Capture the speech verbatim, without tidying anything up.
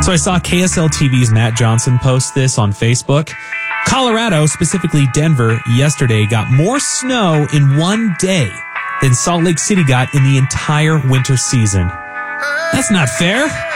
So I saw K S L T V's Matt Johnson post this on Facebook. Colorado, specifically Denver, yesterday got more snow in one day than Salt Lake City got in the entire winter season. That's not fair.